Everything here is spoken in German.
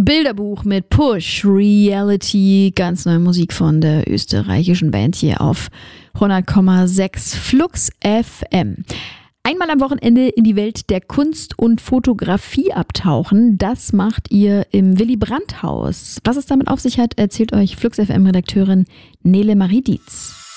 Bilderbuch mit Push, Reality, ganz neue Musik von der österreichischen Band hier auf 100,6 Flux FM. Einmal am Wochenende in die Welt der Kunst und Fotografie abtauchen, das macht ihr im Willy Brandt Haus. Was es damit auf sich hat, erzählt euch Flux FM-Redakteurin Nele Marie Dietz.